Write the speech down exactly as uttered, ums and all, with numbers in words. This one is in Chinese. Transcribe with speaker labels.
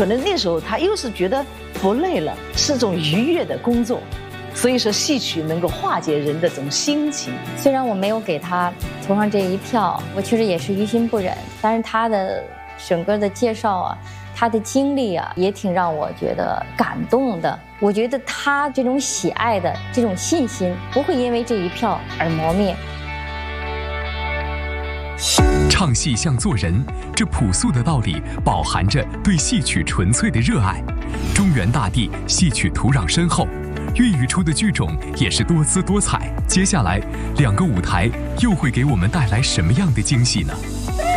Speaker 1: 可能那时候他又是觉得不累了，是种愉悦的工作。所以说戏曲能够化解人的这种心情。
Speaker 2: 虽然我没有给他投上这一票，我确实也是于心不忍，但是他的整个的介绍啊，他的经历啊，也挺让我觉得感动的。我觉得他这种喜爱的这种信心不会因为这一票而磨灭。
Speaker 3: 唱戏像做人，这朴素的道理饱含着对戏曲纯粹的热爱。中原大地戏曲土壤深厚，孕育出的剧种也是多姿多彩。接下来两个舞台又会给我们带来什么样的惊喜呢？